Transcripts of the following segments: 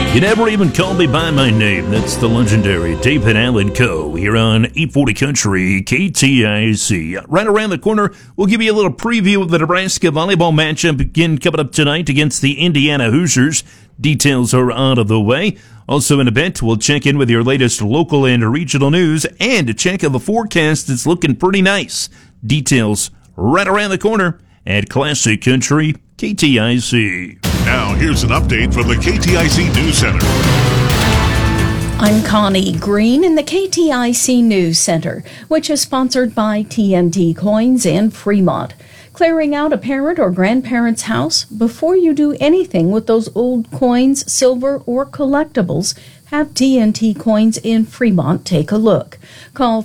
You never even called me by my name. That's the legendary David Allen Coe here on 840 Country KTIC. Right around the corner, we'll give you a little preview of the Nebraska volleyball matchup again coming up tonight against the Indiana Hoosiers. Details are out of the way. Also in a bit, we'll check in with your latest local and regional news and a check of the forecast that's looking pretty nice. Details right around the corner at Classic Country KTIC. Now, here's an update from the KTIC News Center. I'm Connie Green in the KTIC News Center, which is sponsored by TNT Coins in Fremont. Clearing out a parent or grandparent's house? Before you do anything with those old coins, silver, or collectibles, have TNT Coins in Fremont take a look. Call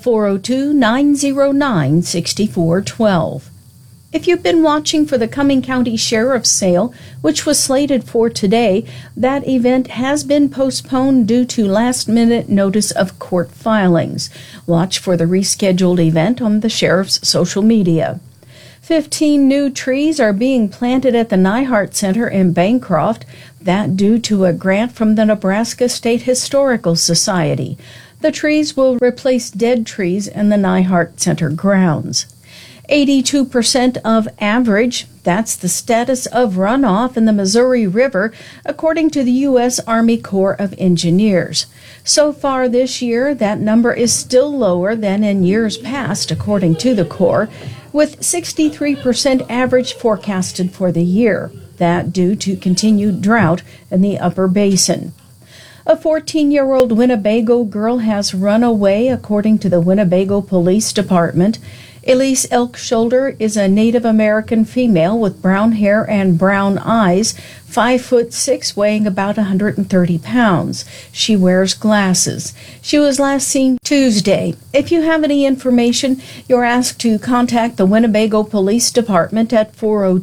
402-909-6412. If you've been watching for the Cumming County Sheriff's Sale, which was slated for today, that event has been postponed due to last-minute notice of court filings. Watch for the rescheduled event on the sheriff's social media. 15 new trees are being planted at the Nyhart Center in Bancroft, that due to a grant from the Nebraska State Historical Society. The trees will replace dead trees in the Nyhart Center grounds. 82% of average, that's the status of runoff in the Missouri River, according to the U.S. Army Corps of Engineers. So far this year, that number is still lower than in years past, according to the Corps, with 63% average forecasted for the year, that due to continued drought in the upper basin. A 14-year-old Winnebago girl has run away, according to the Winnebago Police Department. Elise Elkshoulder is a Native American female with brown hair and brown eyes, 5'6", weighing about 130 pounds. She wears glasses. She was last seen Tuesday. If you have any information, you're asked to contact the Winnebago Police Department at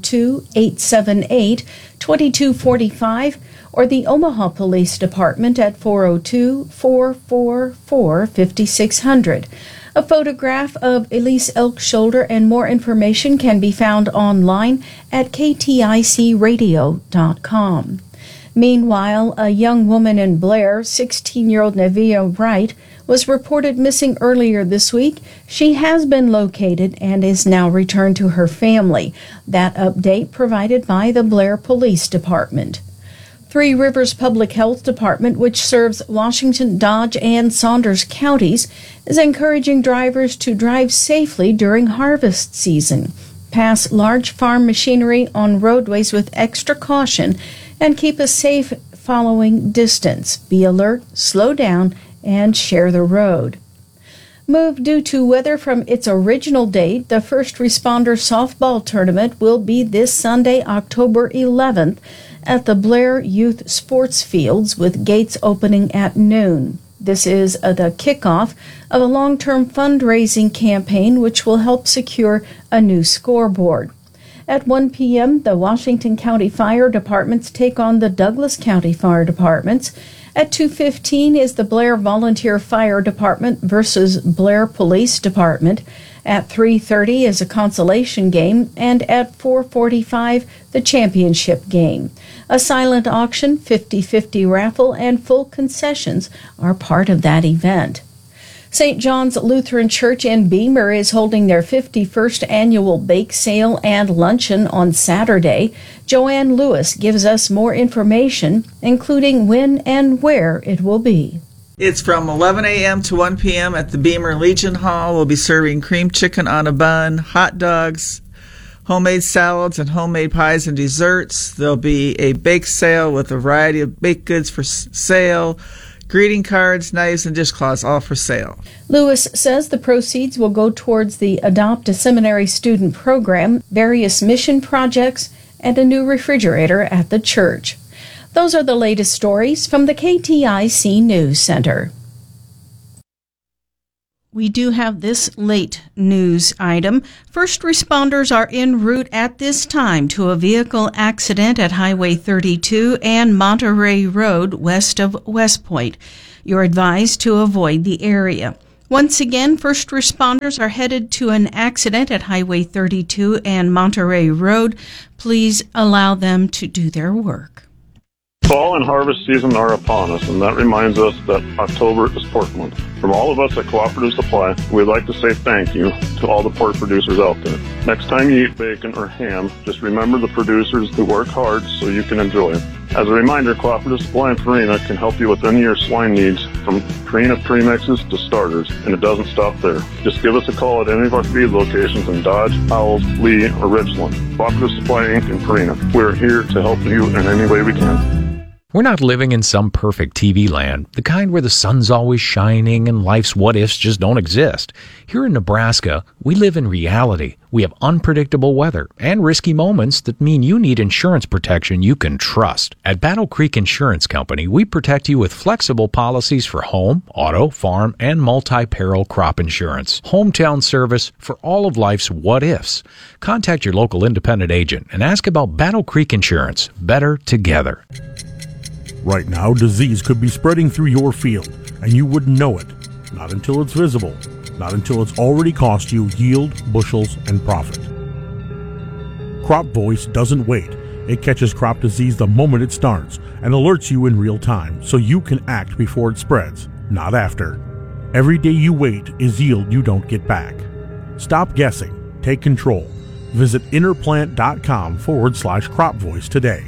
402-878-2245 or the Omaha Police Department at 402-444-5600. A photograph of Elise Elkshoulder and more information can be found online at kticradio.com. Meanwhile, a young woman in Blair, 16-year-old Nevia Wright, was reported missing earlier this week. She has been located and is now returned to her family. That update provided by the Blair Police Department. Three Rivers Public Health Department, which serves Washington, Dodge, and Saunders counties, is encouraging drivers to drive safely during harvest season, pass large farm machinery on roadways with extra caution, and keep a safe following distance. Be alert, slow down, and share the road. Moved due to weather from its original date, the First Responder Softball Tournament will be this Sunday, October 11th, at the Blair Youth Sports Fields, with gates opening at noon. This is the kickoff of a long-term fundraising campaign which will help secure a new scoreboard. At 1 p.m., the Washington County Fire Departments take on the Douglas County Fire Departments. At 2:15 is the Blair Volunteer Fire Department versus Blair Police Department. At 3:30 is a consolation game, and at 4:45, the championship game. A silent auction, 50-50 raffle, and full concessions are part of that event. St. John's Lutheran Church in Beamer is holding their 51st annual bake sale and luncheon on Saturday. Joanne Lewis gives us more information, including when and where it will be. It's from 11 a.m. to 1 p.m. at the Beamer Legion Hall. We'll be serving cream chicken on a bun, hot dogs, homemade salads, and homemade pies and desserts. There'll be a bake sale with a variety of baked goods for sale, greeting cards, knives, and dishcloths, all for sale. Lewis says the proceeds will go towards the Adopt a Seminary student program, various mission projects, and a new refrigerator at the church. Those are the latest stories from the KTIC News Center. We do have this late news item. First responders are en route at this time to a vehicle accident at Highway 32 and Monterey Road west of West Point. You're advised to avoid the area. Once again, first responders are headed to an accident at Highway 32 and Monterey Road. Please allow them to do their work. Fall and harvest season are upon us, and that reminds us that October is pork month. From all of us at Cooperative Supply, we'd like to say thank you to all the pork producers out there. Next time you eat bacon or ham, just remember the producers who work hard so you can enjoy it. As a reminder, Cooperative Supply and Purina can help you with any of your swine needs, from Purina premixes to starters, and it doesn't stop there. Just give us a call at any of our feed locations in Dodge, Howells, Lee, or Richland. Cooperative Supply Inc. and Purina. We're here to help you in any way we can. We're not living in some perfect TV land, the kind where the sun's always shining and life's what-ifs just don't exist. Here in Nebraska, we live in reality. We have unpredictable weather and risky moments that mean you need insurance protection you can trust. At Battle Creek Insurance Company, we protect you with flexible policies for home, auto, farm, and multi-peril crop insurance. Hometown service for all of life's what-ifs. Contact your local independent agent and ask about Battle Creek Insurance. Better together. Right now, disease could be spreading through your field, and you wouldn't know it. Not until it's visible. Not until it's already cost you yield, bushels, and profit. Crop Voice doesn't wait. It catches crop disease the moment it starts and alerts you in real time so you can act before it spreads, not after. Every day you wait is yield you don't get back. Stop guessing. Take control. Visit interplant.com/Crop Voice today.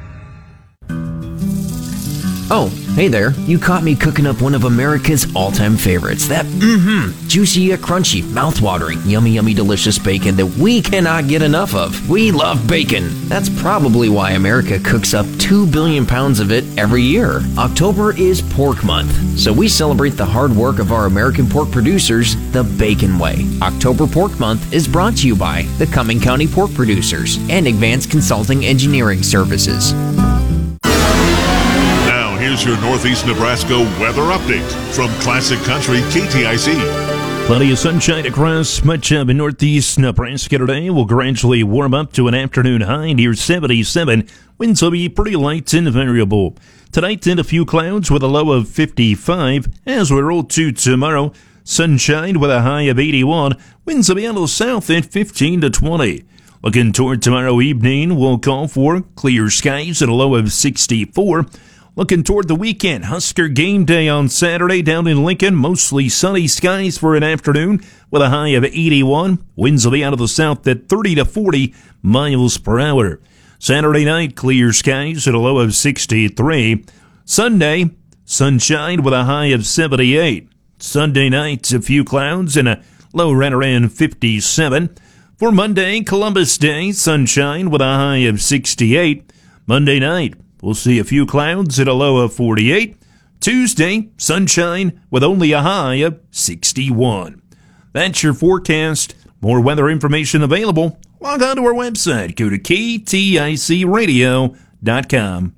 Oh, hey there. You caught me cooking up one of America's all-time favorites. That juicy yet crunchy, mouth-watering, yummy delicious bacon that we cannot get enough of. We love bacon. That's probably why America cooks up 2 billion pounds of it every year. October is Pork Month, so we celebrate the hard work of our American pork producers the Bacon way. October Pork Month is brought to you by the Cumming County Pork Producers and Advanced Consulting Engineering Services. Here's your Northeast Nebraska weather update from Classic Country KTIC. Plenty of sunshine across much of Northeast Nebraska today. Will gradually warm up to an afternoon high near 77. Winds will be pretty light and variable. Tonight, in a few clouds with a low of 55. As we roll to tomorrow, sunshine with a high of 81. Winds will be a little south at 15 to 20. Looking toward tomorrow evening, we'll call for clear skies at a low of 64. Looking toward the weekend, Husker game day on Saturday down in Lincoln. Mostly sunny skies for an afternoon with a high of 81. Winds will be out of the south at 30 to 40 miles per hour. Saturday night, clear skies at a low of 63. Sunday, sunshine with a high of 78. Sunday night, a few clouds and a low right around 57. For Monday, Columbus Day, sunshine with a high of 68. Monday night, we'll see a few clouds at a low of 48. Tuesday, sunshine with only a high of 61. That's your forecast. More weather information available. Log on to our website. Go to kticradio.com.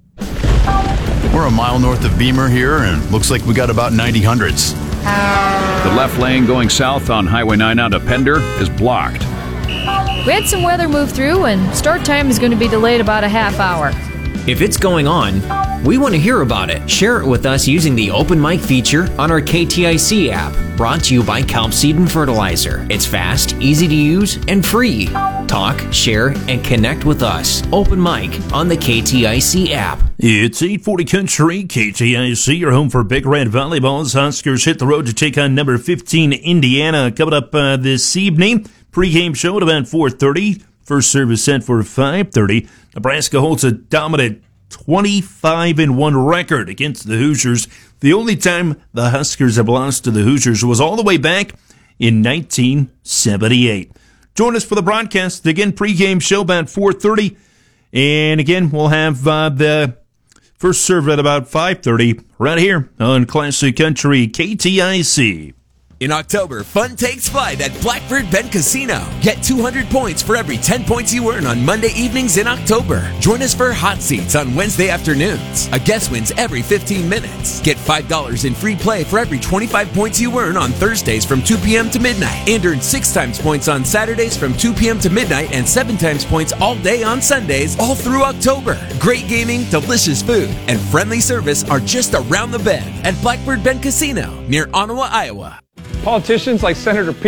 We're a mile north of Beamer here, and looks like we got about 90 hundredths. The left lane going south on Highway 9 out of Pender is blocked. We had some weather move through, and start time is going to be delayed about a half hour. If it's going on, we want to hear about it. Share it with us using the Open Mic feature on our KTIC app. Brought to you by Kelp Seed and Fertilizer. It's fast, easy to use, and free. Talk, share, and connect with us. Open Mic on the KTIC app. It's 840 Country, KTIC, your home for Big Red Volleyballs. Huskers hit the road to take on number 15 Indiana. Coming up this evening, pregame show at about 4:30. First service set for 5:30. Nebraska holds a dominant 25-1 record against the Hoosiers. The only time the Huskers have lost to the Hoosiers was all the way back in 1978. Join us for the broadcast. Again, pregame show about 4:30. And again, we'll have the first serve at about 5:30 right here on Classic Country KTIC. In October, fun takes flight at Blackbird Bend Casino. Get 200 points for every 10 points you earn on Monday evenings in October. Join us for hot seats on Wednesday afternoons. A guest wins every 15 minutes. Get $5 in free play for every 25 points you earn on Thursdays from 2 p.m. to midnight. And earn 6 times points on Saturdays from 2 p.m. to midnight and 7 times points all day on Sundays, all through October. Great gaming, delicious food, and friendly service are just around the bend at Blackbird Bend Casino near Ottawa, Iowa. Politicians like Senator Pete